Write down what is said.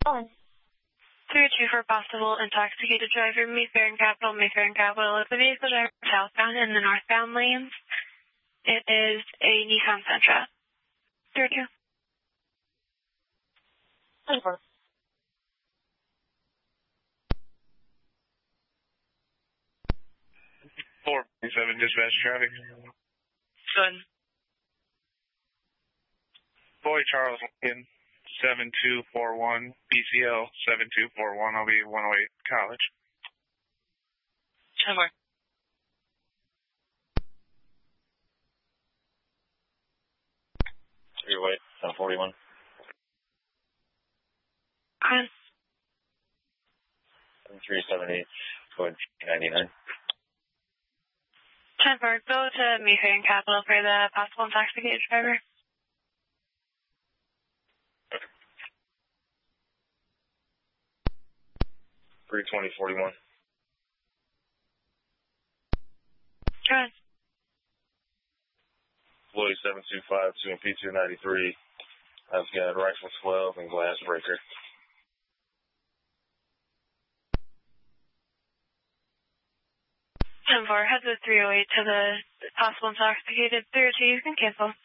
On. 302 for possible intoxicated driver, Mayfair and Capital. Mayfair and Capital is a vehicle driver southbound in the northbound lanes. It is a Nissan Sentra. 302. 24. 447 dispatch traffic. Good. Boy Charles Lincoln, 7241, BCL 7241, I'll be 108 College. 10 more. Your way, 1041. On. 7378, code 99. 10 4. Go to Mayfair and Capital for the possible intoxicated driver. Okay. 32041. Good. Floyd 7252 and P293. I've got rifle 12 and glass breaker. 10 4. Head to 308 to the possible intoxicated. 302, you can cancel.